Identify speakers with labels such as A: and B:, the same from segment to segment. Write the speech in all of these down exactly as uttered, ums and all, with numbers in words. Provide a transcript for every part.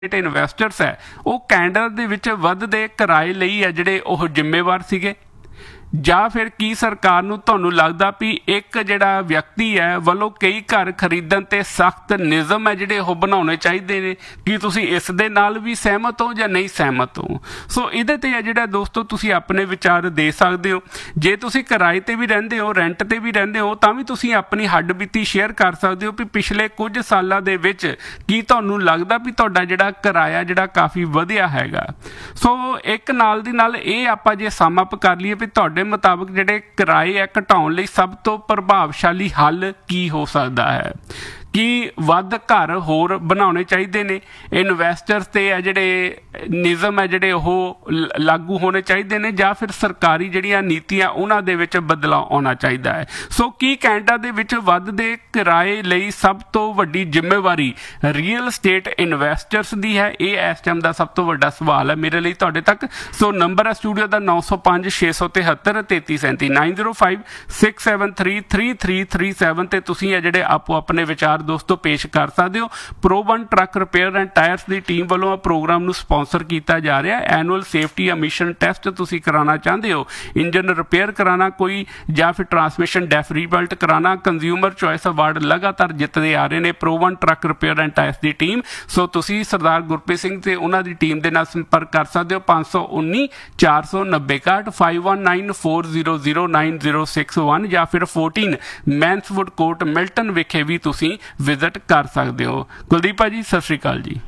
A: Investors ਹੈ ਉਹ Canada ਦੇ ਵਿੱਚ ਵੱਧਦੇ ਕਿਰਾਏ ਲਈ ਹੈ ਜਿਹੜੇ ਉਹ ਜ਼ਿੰਮੇਵਾਰ ਸੀਗੇ, ਜਾਂ ਫਿਰ ਕੀ ਸਰਕਾਰ ਨੂੰ ਤੁਹਾਨੂੰ ਲੱਗਦਾ ਵੀ ਇੱਕ ਜਿਹੜਾ ਵਿਅਕਤੀ ਹੈ ਵੱਲੋਂ ਕਈ ਘਰ ਖਰੀਦਣ ਤੇ ਸਖਤ ਨਿਯਮ ਹੈ ਜਿਹੜੇ ਉਹ ਬਣਾਉਣੇ ਚਾਹੀਦੇ ਨੇ? ਕੀ ਤੁਸੀਂ ਇਸ ਦੇ ਨਾਲ ਵੀ ਸਹਿਮਤ ਹੋ ਜਾਂ ਨਹੀਂ ਸਹਿਮਤ ਹੋ? ਸੋ ਇਹਦੇ ਤੇ ਹੈ ਜਿਹੜਾ ਦੋਸਤੋ ਤੁਸੀਂ ਆਪਣੇ ਵਿਚਾਰ ਦੇ ਸਕਦੇ ਹੋ। ਜੇ ਤੁਸੀਂ ਕਿਰਾਏ ਤੇ ਵੀ ਰਹਿੰਦੇ ਹੋ, ਰੈਂਟ ਤੇ ਵੀ ਰਹਿੰਦੇ ਹੋ, ਤਾਂ ਵੀ ਤੁਸੀਂ ਆਪਣੀ ਹੱਡ ਬੀਤੀ ਸ਼ੇਅਰ ਕਰ ਸਕਦੇ ਹੋ ਵੀ ਪਿਛਲੇ ਕੁਝ ਸਾਲਾਂ ਦੇ ਵਿੱਚ ਕੀ ਤੁਹਾਨੂੰ ਲੱਗਦਾ ਵੀ ਤੁਹਾਡਾ ਜਿਹੜਾ ਕਿਰਾਇਆ ਜਿਹੜਾ ਕਾਫੀ ਵਧਿਆ ਹੈਗਾ। ਸੋ ਇੱਕ ਨਾਲ ਦੀ ਨਾਲ ਇਹ ਆਪਾਂ ਜੇ ਸਮ ਅਪ ਕਰ ਲਈਏ ਵੀ ਤੁਹਾਡੇ ਮੁਤਾਬਕ ਜਿਹੜੇ ਕਿਰਾਏ ਆ ਘਟਾਉਣ ਲਈ ਸਭ ਤੋਂ ਪ੍ਰਭਾਵਸ਼ਾਲੀ ਹੱਲ ਕੀ ਹੋ ਸਕਦਾ ਹੈ? ਕੀ ਵੱਧ ਘਰ ਹੋਰ ਬਣਾਉਣੇ ਚਾਹੀਦੇ ਨੇ? ਇਨਵੈਸਟਰਸ ਤੇ ਆ ਜਿਹੜੇ ਨਿਯਮ ਹੈ ਜਿਹੜੇ ਉਹ ਲਾਗੂ ਹੋਣੇ ਚਾਹੀਦੇ ਨੇ, ਜਾਂ ਫਿਰ ਸਰਕਾਰੀ ਜਿਹੜੀਆਂ ਨੀਤੀਆਂ ਉਹਨਾਂ ਦੇ ਵਿੱਚ ਬਦਲਾਅ ਆਉਣਾ ਚਾਹੀਦਾ ਹੈ? ਸੋ ਕੀ ਕੈਨੇਡਾ ਦੇ ਵਿੱਚ ਵੱਧਦੇ ਕਿਰਾਏ ਲਈ ਸਭ ਤੋਂ ਵੱਡੀ ਜ਼ਿੰਮੇਵਾਰੀ ਰੀਅਲ ਸਟੇਟ ਇਨਵੈਸਟਰਸ ਦੀ ਹੈ? ਇਹ ਇਸ ਟਾਈਮ ਦਾ ਸਭ ਤੋਂ ਵੱਡਾ ਸਵਾਲ ਹੈ ਮੇਰੇ ਲਈ ਤੁਹਾਡੇ ਤੱਕ। ਸੋ ਨੰਬਰ ਹੈ ਸਟੂਡੀਓ ਦਾ ਨੌ ਸੌ ਪੰਜ ਛੇ ਸੌ ਤਿਹੱਤਰ ਤੇਤੀ ਸੈਂਤੀ nine zero five six seven three three three three seven ਤੇ ਤੁਸੀਂ ਇਹ ਜਿਹੜੇ ਆਪੋ ਆਪਣੇ ਵਿਚਾਰ ਦੋਸਤੋ ਪੇਸ਼ ਕਰ ਸਕਦੇ ਹੋ। Pro one truck repair and tyres the team ਵੱਲੋਂ ਪ੍ਰੋਗਰਾਮ ਨੂੰ ਸਪਾਂਸਰ ਕੀਤਾ ਜਾ ਰਿਹਾ। ਐਨੂਅਲ ਸੇਫਟੀ ਐਮਿਸ਼ਨ ਟੈਸਟ ਤੁਸੀਂ ਕਰਾਉਣਾ ਚਾਹੁੰਦੇ ਹੋ, ਇੰਜਨ ਰਿਪੇਅਰ ਕਰਾਉਣਾ ਕੋਈ, ਜਾਂ ਫਿਰ ਟਰਾਂਸਮਿਸ਼ਨ ਡੈਫ ਰੀਬਿਲਟ ਕਰਾਉਣਾ, ਕੰਜ਼ਿਊਮਰ ਚੋਇਸ ਅਵਾਰਡ ਲਗਾਤਾਰ ਜਿੱਤਦੇ ਆ ਰਹੇ ਨੇ pro one truck repair and tyres the team. ਸੋ ਤੁਸੀਂ ਸਰਦਾਰ ਗੁਰਪ੍ਰੀਤ ਸਿੰਘ ਤੇ ਉਹਨਾਂ ਦੀ ਟੀਮ ਦੇ ਨਾਲ ਸੰਪਰਕ ਕਰ ਸਕਦੇ ਹੋ। ਪੰਜ ਸੌ ਉੱਨੀ ਚਾਰ ਸੌ ਨੱਬੇ ਇਕਾਹਠ five one nine four zero zero nine zero six one, ਜਾਂ ਫਿਰ ਚੌਦਾਂ ਮੈਨਸਵੁੱਡ ਕੋਰਟ ਮਿਲਟਨ ਵਿਖੇ ਵੀ ਤੁਸੀਂ ਵਿਜ਼ਿਟ ਕਰ ਸਕਦੇ ਹੋ। ਕੁਲਦੀਪ ਭਾਜੀ ਸਤਿ ਸ਼੍ਰੀ ਅਕਾਲ ਜੀ।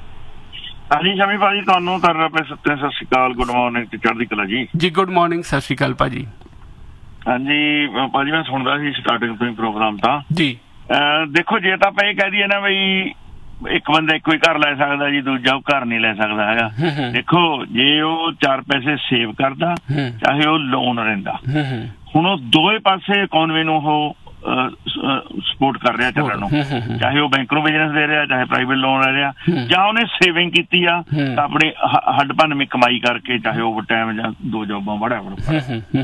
B: ਹਾਂਜੀ ਸ਼ਮੀ ਭਾਜੀ, ਤੁਹਾਨੂੰ ਕਰ ਰਹੇ ਸੱਤੇ ਸਤਿ ਸ਼੍ਰੀ ਅਕਾਲ, ਗੁੱਡ ਮਾਰਨਿੰਗ ਤੇ ਚੜ੍ਹਦੀ ਕਲਾ ਜੀ।
A: ਜੀ ਗੁੱਡ ਮਾਰਨਿੰਗ, ਸਤਿ ਸ਼੍ਰੀ ਅਕਾਲ ਭਾਜੀ।
B: ਹਾਂਜੀ ਭਾਜੀ, ਮੈਂ ਸੁਣਦਾ ਸੀ ਸਟਾਰਟਿੰਗ ਤੋਂ ਹੀ ਪ੍ਰੋਗਰਾਮ ਤਾਂ ਜੀ। ਦੇਖੋ ਜੇ ਤਾਂ ਆਪਾਂ ਇਹ ਕਹਿ ਦਈਏ ਨਾ ਬਈ ਇੱਕ ਬੰਦਾ ਇੱਕੋ ਹੀ ਘਰ ਲੈ ਸਕਦਾ ਜੀ, ਦੂਜਾ ਉਹ ਘਰ ਨਹੀਂ ਲੈ ਸਕਦਾ ਹੈਗਾ। ਦੇਖੋ ਜੇ ਉਹ ਚਾਰ ਪੈਸੇ ਸੇਵ ਕਰਦਾ, ਚਾਹੇ ਉਹ ਲੋਨ ਰਹਿੰਦਾ, ਹੁਣ ਉਹ ਦੋਵੇਂ ਪਾਸੇ ਇਕੋਨਮੀ ਨੂੰ ਉਹ ਸਪੋਰਟ ਕਰ ਰਿਹਾ ਚੱਲਣ ਨੂੰ, ਚਾਹੇ ਉਹ ਬੈਂਕ ਨੂੰ ਬਿਜ਼ਨਸ ਦੇ ਰਿਹਾ, ਚਾਹੇ ਪ੍ਰਾਈਵੇਟ ਲੋਨ ਲੈ ਰਿਹਾ, ਜਾਂ ਉਹਨੇ ਸੇਵਿੰਗ ਕੀਤੀ ਆ ਤਾਂ ਆਪਣੀ ਹੱਡ ਭੰਨਵੀਂ ਕਮਾਈ ਕਰਕੇ, ਚਾਹੇ ਓਵਰ ਟਾਈਮ ਜਾਂ ਦੋ ਜੋਬਾਂ ਵੜਾ ਵੜਾ।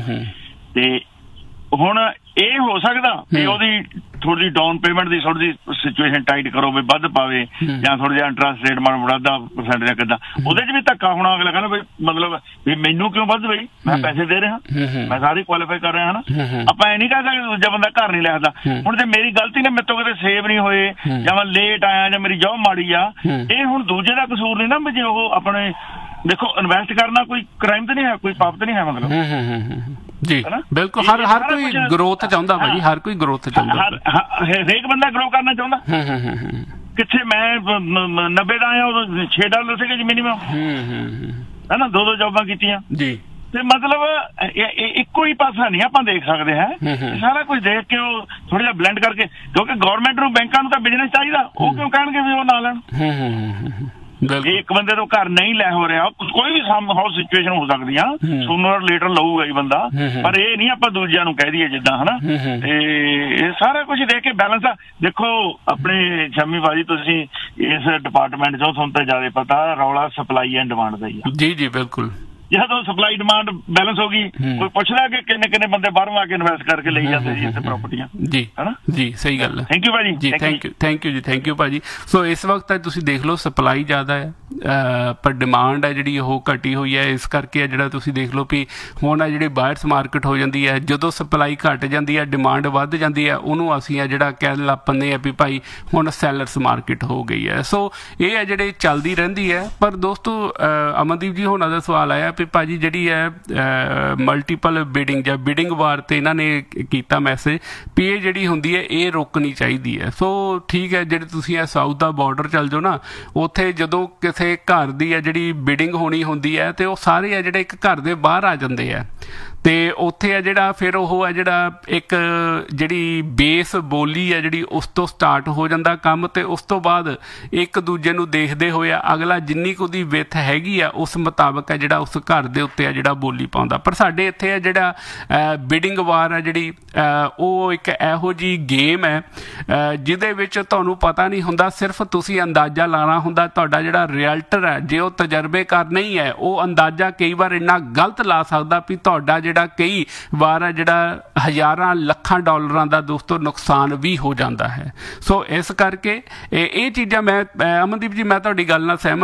B: ਤੇ ਹੁਣ ਇਹ ਹੋ ਸਕਦਾ ਕਿ ਉਹਦੀ ਥੋੜੀ ਡਾਊਨ ਪੇਮੈਂਟ ਦੀ ਥੋੜੀ ਸਿਚੁਏਸ਼ਨ ਟਾਈਟ ਕਰੋ ਵੀ ਵੱਧ ਪਾਵੇ, ਜਾਂ ਥੋੜਾ ਜਿਹਾ ਇੰਟਰਸਟ ਰੇਟ ਮਾੜਾ ਵਧਾ ਪਰਸੈਂਟ ਜਾਂ ਕਿੱਦਾਂ, ਉਹਦੇ ਚ ਵੀ ਧੱਕਾ ਹੋਣਾ। ਅਗਲਾ ਕਹਿੰਦਾ ਬਈ ਮਤਲਬ ਵੀ ਮੈਨੂੰ ਕਿਉਂ ਵੱਧ ਬਈ, ਮੈਂ ਪੈਸੇ ਦੇ ਰਿਹਾ, ਮੈਂ ਸਾਰੇ ਕੁਆਲੀਫਾਈ ਕਰ ਰਿਹਾ ਹਨਾ। ਆਪਾਂ ਇਹ ਨਹੀਂ ਕਹਿ ਸਕਦੇ ਦੂਜਾ ਬੰਦਾ ਘਰ ਨਹੀਂ ਲੈ ਸਕਦਾ। ਹੁਣ ਜੇ ਮੇਰੀ ਗਲਤੀ ਨੇ ਮੇਰੇ ਤੋਂ ਕਿਤੇ ਸੇਵ ਨਹੀਂ ਹੋਏ, ਜਾਂ ਮੈਂ ਲੇਟ ਆਇਆ, ਜਾਂ ਮੇਰੀ ਜੋਬ ਮਾੜੀ ਆ, ਇਹ ਹੁਣ ਦੂਜੇ ਦਾ ਕਸੂਰ ਨਹੀਂ ਨਾ ਵੀ ਜੇ ਉਹ ਆਪਣੇ। ਦੇਖੋ ਇਨਵੈਸਟ ਕਰਨਾ ਕੋਈ ਕ੍ਰਾਈਮ ਤਾਂ ਨਹੀਂ ਹੈ, ਕੋਈ ਪਾਪ ਤਾਂ ਨਹੀਂ ਹੈ ਮਤਲਬ
A: ਜੀ। ਬਿਲਕੁਲ, ਹਰ ਹਰ ਕੋਈ ਗਰੋਥ ਚਾਹੁੰਦਾ ਭਾਜੀ, ਹਰ ਕੋਈ ਗਰੋਥ ਚਾਹੁੰਦਾ,
B: ਹਰੇਕ ਬੰਦਾ ਗਰੋ ਕਰਨਾ ਚਾਹੁੰਦਾ। ਕਿੱਥੇ ਮੈਂ ਨੱਬੇ ਦਾ ਆਇਆ ਉਦੋਂ ਛੇ ਡਾਲਰ ਸੀਗੇ ਜੀ ਮਿਨੀਮਮ, ਹੈ ਨਾ, ਦੋ ਦੋ ਜੋਬਾਂ ਕੀਤੀਆਂ ਜੀ। ਤੇ ਮਤਲਬ ਇੱਕੋ ਹੀ ਪਾਸਾ ਨਹੀਂ ਆਪਾਂ ਦੇਖ ਸਕਦੇ ਹੈ, ਸਾਰਾ ਕੁਝ ਦੇਖ ਕੇ ਉਹ ਥੋੜਾ ਜਿਹਾ ਬਲੈਂਡ ਕਰਕੇ, ਕਿਉਂਕਿ ਗਵਰਨਮੈਂਟ ਨੂੰ ਬੈਂਕਾਂ ਨੂੰ ਤਾਂ ਬਿਜ਼ਨਸ ਚਾਹੀਦਾ, ਉਹ ਕਿਉਂ ਕਹਿਣਗੇ ਵੀ ਉਹ ਨਾ ਲੈਣ। ਜੇ ਇੱਕ ਬੰਦੇ ਤੋਂ ਘਰ ਨਹੀਂ ਲੈ ਹੋ ਰਿਹਾ, ਕੋਈ ਵੀ ਹਾਊਸ ਸਿਚੁਏਸ਼ਨ ਹੋ ਸਕਦੀ ਆ, ਸੂਨਰ ਲੇਟਰ ਲਊਗਾ ਹੀ ਬੰਦਾ, ਪਰ ਇਹ ਨਹੀਂ ਆਪਾਂ ਦੂਜਿਆਂ ਨੂੰ ਕਹਿ ਦਈਏ ਜਿੱਦਾਂ ਹਨਾ। ਤੇ ਇਹ ਸਾਰਾ ਕੁਝ ਦੇਖ ਕੇ ਬੈਲੈਂਸ ਆ। ਦੇਖੋ ਆਪਣੇ ਸ਼ਮੀ ਭਾਜੀ, ਤੁਸੀਂ ਇਸ ਡਿਪਾਰਟਮੈਂਟ ਚੋਂ, ਤੁਹਾਨੂੰ ਤਾਂ ਜ਼ਿਆਦਾ ਪਤਾ, ਰੌਲਾ ਸਪਲਾਈ ਐਂਡ ਡਿਮਾਂਡ ਦਾ ਹੀ ਆ। ਜੀ ਜੀ ਬਿਲਕੁਲ। ਜਦੋਂ ਸਪਲਾਈ ਡਿਮਾਂਡ ਬੈਲੈਂਸ ਹੋ ਗਈ, ਕੋਈ ਪੁੱਛਦਾ ਕਿ ਕਿੰਨੇ ਕਿੰਨੇ ਬੰਦੇ ਬਾਹਰੋਂ ਆ ਕੇ ਇਨਵੈਸਟ ਕਰਕੇ ਲਈ ਜਾਂਦੇ ਜੀ ਇੱਥੇ ਪ੍ਰਾਪਰਟੀਆਂ ਜੀ, ਹਨਾ ਜੀ। ਸਹੀ ਗੱਲ ਹੈ। ਥੈਂਕ ਯੂ ਭਾਜੀ ਜੀ, ਥੈਂਕ ਯੂ ਥੈਂਕ ਯੂ ਜੀ, ਥੈਂਕ ਯੂ ਭਾਜੀ। ਸੋ ਇਸ ਵਕਤ ਤੁਸੀਂ ਦੇਖ ਲਓ ਸਪਲਾਈ ਜ਼ਿਆਦਾ ਹੈ, ਪਰ ਡਿਮਾਂਡ ਹੈ ਜਿਹੜੀ ਉਹ ਘਟੀ ਹੋਈ ਹੈ। ਇਸ ਕਰਕੇ ਹੈ ਜਿਹੜਾ ਤੁਸੀਂ ਦੇਖ ਲਓ ਵੀ ਹੁਣ ਆ ਜਿਹੜੀ ਬਾਇਰਸ ਮਾਰਕੀਟ ਹੋ ਜਾਂਦੀ ਹੈ, ਜਦੋਂ ਸਪਲਾਈ ਘੱਟ ਜਾਂਦੀ ਹੈ ਡਿਮਾਂਡ ਵੱਧ ਜਾਂਦੀ ਹੈ, ਉਹਨੂੰ ਅਸੀਂ ਆ ਜਿਹੜਾ ਕਹਿ ਲਾ ਪੰਨੇ ਆ ਵੀ ਭਾਈ ਹੁਣ ਸੈਲਰਸ ਮਾਰਕੀਟ ਹੋ ਗਈ ਹੈ। ਸੋ ਇਹ ਹੈ ਜਿਹੜੇ ਚੱਲਦੀ ਰਹਿੰਦੀ ਹੈ। ਪਰ ਦੋਸਤੋ ਅਮਨਦੀਪ ਜੀ ਹੋਣਾ ਦਾ ਸਵਾਲ ਆਇਆ ਵੀ ਭਾਜੀ ਜਿਹੜੀ ਹੈ ਮਲਟੀਪਲ ਬਿਡਿੰਗ ਜਾਂ ਬਿਡਿੰਗ ਵਾਰ ਤੇ ਇਹਨਾਂ ਨੇ ਕੀਤਾ ਮੈਸੇਜ ਵੀ ਇਹ ਜਿਹੜੀ ਹੁੰਦੀ ਹੈ ਇਹ ਰੋਕਣੀ ਚਾਹੀਦੀ ਹੈ। ਸੋ ਠੀਕ ਹੈ, ਜਿਹੜੇ ਤੁਸੀਂ ਇਹ ਸਾਊਥ ਦਾ ਬਾਰਡਰ ਚੱਲ ਜਾਓ ਨਾ, ਉੱਥੇ ਜਦੋਂ ਕਿਸੇ ਘਰ ਦੀ ਹੈ ਜਿਹੜੀ ਬਿਡਿੰਗ ਹੋਣੀ ਹੁੰਦੀ ਹੈ ਤੇ ਉਹ ਸਾਰੇ ਆ ਜਿਹੜੇ ਇੱਕ ਘਰ ਦੇ ਬਾਹਰ ਆ ਜਾਂਦੇ ਆ, ਤੇ ਉੱਥੇ ਆ ਜਿਹੜਾ ਫਿਰ ਉਹ ਹੈ ਜਿਹੜਾ ਇੱਕ ਜਿਹੜੀ ਬੇਸ ਬੋਲੀ ਹੈ ਜਿਹੜੀ ਉਸ ਤੋਂ ਸਟਾਰਟ ਹੋ ਜਾਂਦਾ ਕੰਮ, ਤੇ ਉਸ ਤੋਂ ਬਾਅਦ ਇੱਕ ਦੂਜੇ ਨੂੰ ਦੇਖਦੇ ਹੋਏ ਅਗਲਾ ਜਿੰਨੀ ਕੁ ਉਹਦੀ ਵਿੱਥ ਹੈਗੀ ਆ ਉਸ ਮੁਤਾਬਕ ਹੈ ਜਿਹੜਾ ਉਸ ਘਰ ਦੇ ਉੱਤੇ ਆ ਜਿਹੜਾ ਬੋਲੀ ਪਾਉਂਦਾ। ਪਰ ਸਾਡੇ ਇੱਥੇ ਆ ਜਿਹੜਾ ਬਿਡਿੰਗ ਵਾਰ ਆ ਜਿਹੜੀ ਉਹ ਇੱਕ ਇਹੋ ਜਿਹੀ ਗੇਮ ਹੈ ਜਿਹਦੇ ਵਿੱਚ ਤੁਹਾਨੂੰ ਪਤਾ ਨਹੀਂ ਹੁੰਦਾ, ਸਿਰਫ ਤੁਸੀਂ ਅੰਦਾਜ਼ਾ ਲਾਉਣਾ ਹੁੰਦਾ। ਤੁਹਾਡਾ ਜਿਹੜਾ ਰੀਅਲਟਰ ਹੈ ਜੇ ਉਹ ਤਜਰਬੇਕਾਰ ਨਹੀਂ ਹੈ, ਉਹ ਅੰਦਾਜ਼ਾ ਕਈ ਵਾਰ ਇੰਨਾ ਗਲਤ ਲਾ ਸਕਦਾ ਵੀ ਤੁਹਾਡਾ ਜਿਹੜਾ
A: ਜਿਹੜਾ ਕਈ ਵਾਰ ਆ ਜਿਹੜਾ ਹਜ਼ਾਰਾਂ ਲੱਖਾਂ ਡਾਲਰਾਂ ਦਾ ਦੋਸਤੋ ਨੁਕਸਾਨ ਵੀ ਹੋ ਜਾਂਦਾ ਹੈ। ਸੋ ਇਸ ਕਰਕੇ ਇਹ ਚੀਜ਼ਾਂ ਮੈਂ ਅਮਨਦੀਪ ਜੀ ਮੈਂ ਤੁਹਾਡੀ ਗੱਲ ਨਾਲ ਸਹਿਮਤ